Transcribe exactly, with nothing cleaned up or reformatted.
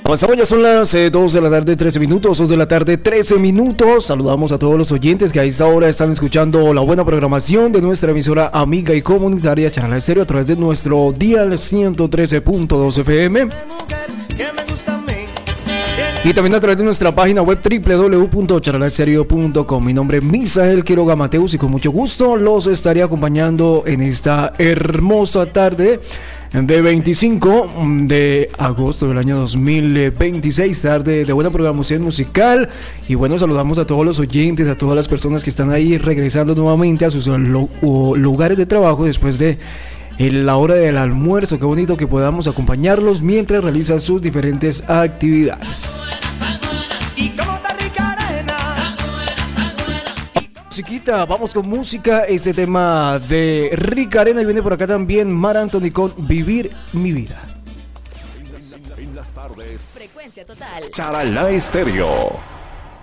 Avanzamos, ya son las eh, dos de la tarde, trece minutos, dos de la tarde, trece minutos. Saludamos a todos los oyentes que a esta hora están escuchando la buena programación de nuestra emisora amiga y comunitaria Charalá Estéreo a través de nuestro dial ciento trece punto dos F M. Y también a través de nuestra página web doble u doble u doble u punto charalá estéreo punto com. Mi nombre es Misael Quiroga Mateus y con mucho gusto los estaré acompañando en esta hermosa tarde de veinticinco de agosto del año dos mil veintiséis, tarde de buena programación musical. Y bueno, saludamos a todos los oyentes, a todas las personas que están ahí regresando nuevamente a sus lo- lugares de trabajo después de en la hora del almuerzo. Qué bonito que podamos acompañarlos mientras realizan sus diferentes actividades. Musiquita, vamos con música. Este tema de Rica Arena y viene por acá también Mar Anthony con Vivir mi vida. En las tardes, Frecuencia total. Charalá Estéreo.